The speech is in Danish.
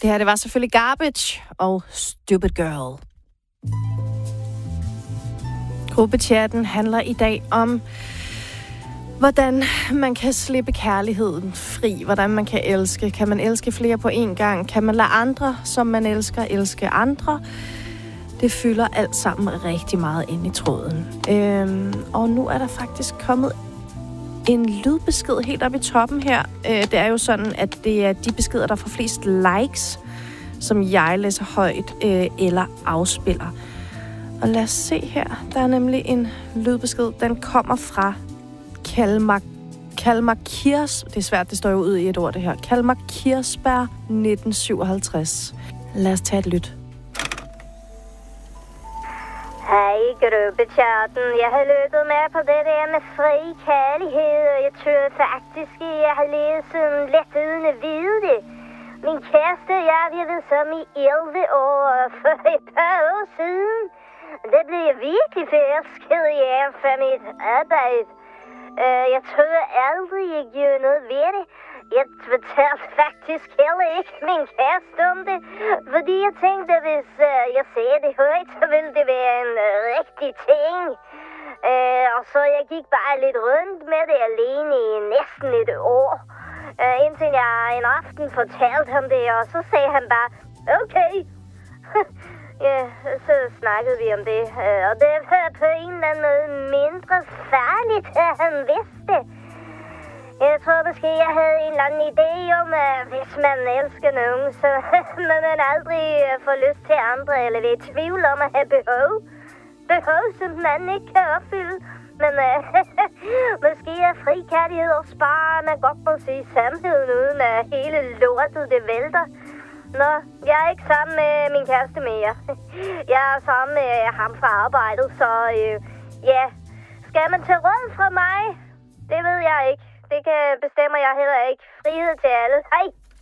Det her, det var selvfølgelig Garbage og Stupid Girl. Gruppechatten handler i dag om, hvordan man kan slippe kærligheden fri, hvordan man kan elske. Kan man elske flere på én gang? Kan man lade andre, som man elsker, elske andre? Det fylder alt sammen rigtig meget ind i tråden. Og nu er der faktisk kommet en lydbesked helt op i toppen her. Det er jo sådan, at det er de beskeder, der får flest likes, som jeg læser højt eller afspiller. Og lad os se her. Der er nemlig en lydbesked. Den kommer fra Kalmar Kirs. Det er svært, det står jo ud i et ord, det her. Kalmar Kirsberg 1957. Lad os tage et lyt. Hej, gruppechatten. Jeg har lyttet med på det der med fri kærlighed, og jeg tror faktisk, at jeg har læst sådan let uden at vide det. Min kæreste og jeg har været sammen i 11 år for et par år siden. Det blev jeg virkelig forelsket i for mit arbejde. Jeg tror aldrig, jeg gjorde noget ved det. Jeg fortalte faktisk heller ikke min kæreste om det, fordi jeg tænkte, at hvis jeg sagde det højt, så ville det være en rigtig ting. Og så jeg gik bare lidt rundt med det alene i næsten et år, indtil jeg en aften fortalte ham det, og så sagde han bare, okay. Ja, så snakkede vi om det, og det var på en eller anden måde mindre farligt, at han vidste. Jeg tror måske, jeg havde en eller anden idé om, at hvis man elsker nogen, så må man aldrig få lyst til andre, eller være i tvivl om at have behov. Behov, som den anden ikke kan opfylde. Men måske er fri kærlighed også bare, at man godt må sige sandheden, uden at hele lortet det vælter. Nå, jeg er ikke sammen med min kæreste mere. Jeg er sammen med ham fra arbejdet, så ja. Skal man tage råd fra mig? Det ved jeg ikke. Det kan bestemmer jeg heller ikke. Frihed til alle. Hej!